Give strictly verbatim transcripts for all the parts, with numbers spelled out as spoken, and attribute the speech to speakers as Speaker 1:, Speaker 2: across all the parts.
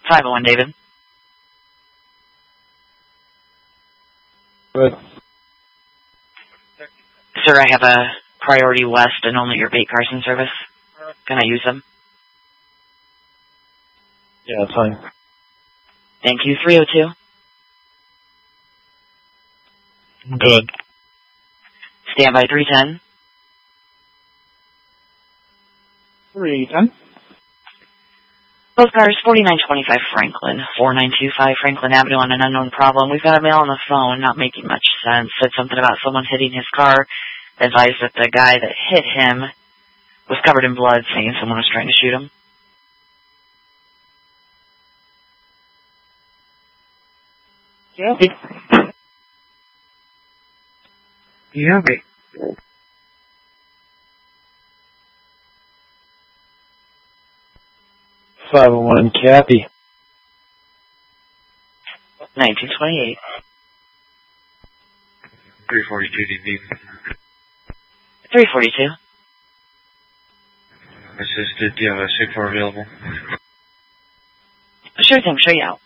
Speaker 1: five oh one, David.
Speaker 2: Good.
Speaker 1: Sir, I have a Priority West and only your bait cars in service. Can I use them?
Speaker 2: Yeah, that's fine.
Speaker 1: Thank you. three oh two.
Speaker 2: Good.
Speaker 1: Stand by three ten.
Speaker 2: three ten.
Speaker 1: Both cars, forty-nine twenty-five Franklin, four nine two five Franklin Avenue on an unknown problem. We've got a male on the phone, not making much sense. Said something about someone hitting his car. Advised that the guy that hit him was covered in blood, saying someone was trying to shoot him.
Speaker 2: Copy. Copy. five oh one, Cappy.
Speaker 1: nineteen twenty-eight.
Speaker 3: three forty-two, D B.
Speaker 1: three forty-two.
Speaker 3: Assisted, do you have a six four available?
Speaker 1: Sure thing, show you out.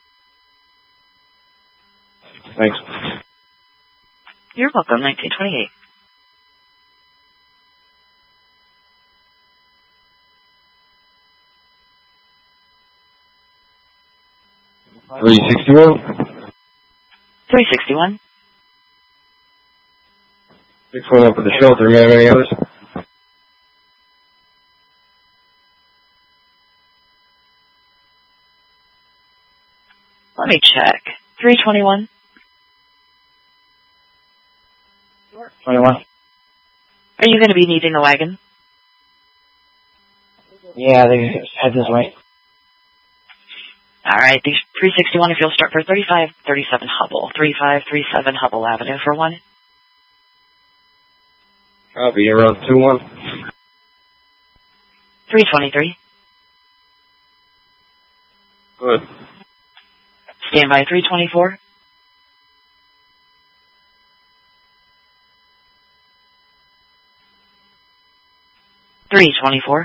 Speaker 2: Thanks.
Speaker 1: You're welcome, nineteen twenty-eight.
Speaker 2: three sixty-one.
Speaker 1: three sixty-one.
Speaker 2: six one up at the shelter. May I have any others?
Speaker 1: Let me check. three twenty-one.
Speaker 2: twenty-one.
Speaker 1: Are you going to be needing a wagon?
Speaker 2: Yeah, they head this way.
Speaker 1: All right, the three sixty-one, if you'll start for thirty-five thirty-seven Hubble. thirty-five thirty-seven Hubble Avenue for one.
Speaker 2: Copy, around two one.
Speaker 1: three twenty-three.
Speaker 2: Good.
Speaker 1: Stand by three twenty-four. three twenty-four.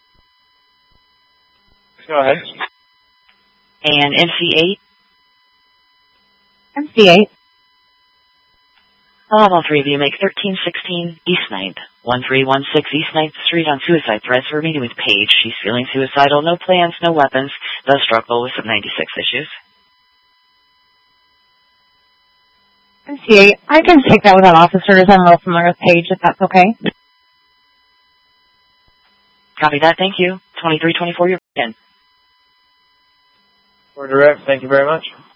Speaker 2: Go ahead.
Speaker 1: And M C eight.
Speaker 4: M C eight.
Speaker 1: I'll have all three of you make thirteen sixteen East ninth. one three one six East ninth Street on suicide threats. We're meeting with Paige. She's feeling suicidal. No plans, no weapons. Does struggle with some ninety-six issues.
Speaker 4: M C eight. I can take that without officers. I'm real familiar with Paige, if that's okay.
Speaker 1: Copy that. Thank you. twenty-three twenty-four, you're in.
Speaker 2: For direct, thank you very much.